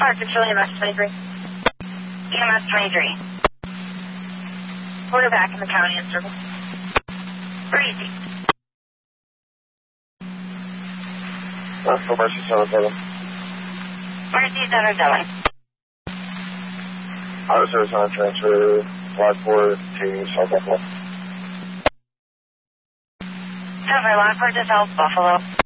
Park Control EMS 23. EMS 23. Quarterback in the county in circle. Breezy. That's for Mercy 77. Mercy 77. Auto service on transfer, Lot 4 to South Buffalo. Cover, Lot 4 to South Buffalo.